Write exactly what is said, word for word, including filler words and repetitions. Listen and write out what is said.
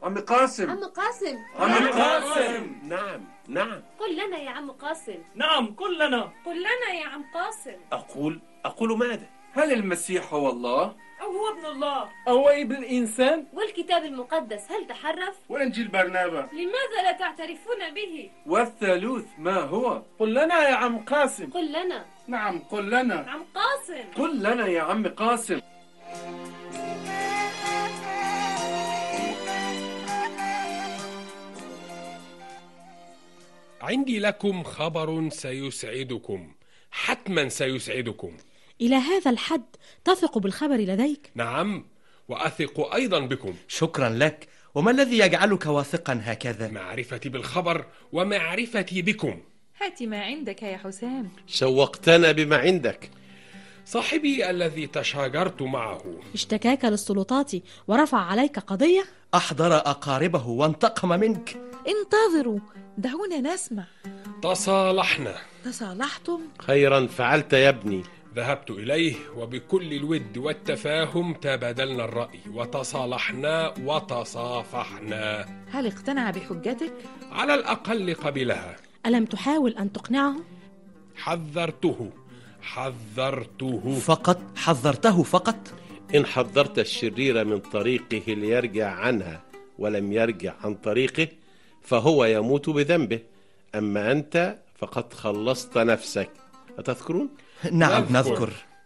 عم قاسم. عم قاسم. عم قاسم. نعم نعم. قل لنا يا عم قاسم. نعم قل لنا. قل لنا يا عم قاسم. أقول أقول ماذا؟ هل المسيح هو الله؟ أو هو ابن الله؟ أو ابن الإنسان؟ والكتاب المقدس هل تحرف؟ وإنجيل برنابا لماذا لا تعترفون به؟ والثالوث ما هو؟ قل لنا يا عم قاسم. قل لنا. نعم قل لنا. عم قاسم. قل لنا يا عم قاسم. عندي لكم خبر سيسعدكم، حتما سيسعدكم. إلى هذا الحد تثق بالخبر لديك؟ نعم، وأثق أيضا بكم. شكرا لك. وما الذي يجعلك واثقا هكذا؟ معرفتي بالخبر ومعرفتي بكم. هات ما عندك يا حسام. شوقتنا بما عندك. صاحبي الذي تشاجرت معه اشتكاك للسلطات ورفع عليك قضية؟ أحضر أقاربه وانتقم منك. انتظروا، دعونا نسمع. تصالحنا. تصالحتم؟ خيرا فعلت يا ابني. ذهبت إليه وبكل الود والتفاهم تبادلنا الرأي وتصالحنا وتصافحنا. هل اقتنع بحجتك؟ على الأقل قبلها. ألم تحاول أن تقنعه؟ حذرته حذرته فقط؟ حذرته فقط؟ إن حذرت الشرير من طريقه ليرجع عنها ولم يرجع عن طريقه فهو يموت بذنبه، أما أنت فقد خلصت نفسك. أتذكرون؟ نعم نذكر.